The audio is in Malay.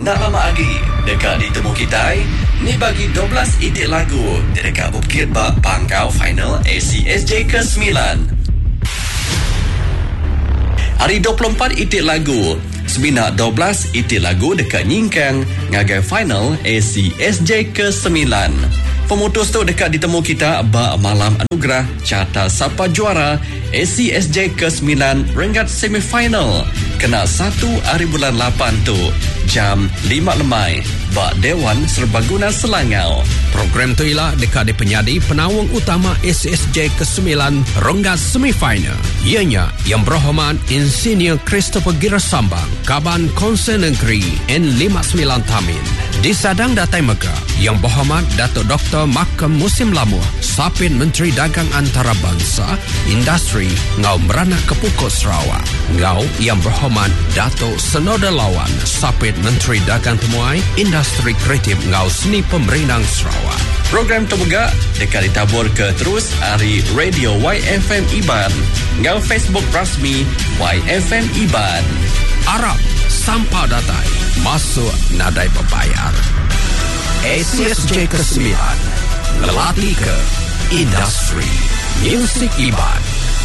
Nak lama lagi dekat ditemu kita ni bagi 12 itik lagu dekat bukit bak pangkau final ACSJ ke-9. Hari 24 itik lagu Semina 12 itik lagu dekat Nyingkang ngagai final ACSJ ke-9. Pemutus tu dekat ditemu kita bak malam anugerah carta siapa juara ACSJ ke-9 Renggat semifinal kena 1 hari bulan 8 tu jam 5 lemai bak Dewan Serbaguna Selangau. Program tu ialah dekat di penyadi penawang utama ACSJ ke-9 Renggat semifinal. Ianya yang berhormat Insinyur Christopher Girasambang Kaban Konsen Negeri N59 Tamin. Disadang Datai Mega yang berhormat Datuk Dr. Makam Musim Lamuh Sapit Menteri Dagang Antarabangsa Industri Ngau Merana Kepukut Sarawak. Ngau yang berhormat Datuk Senoda Lawan Sapit Menteri Dagang Temuai Industri Kreatif Ngau Seni Pemerintah Sarawak. Program terbegak dekat ditabur ke terus hari Radio YFM Iban ngau Facebook rasmi YFM Iban. Arab sampah datai masuk nadai berbayar. ACSJ ke-9 Lelati ke Industri Music Iban.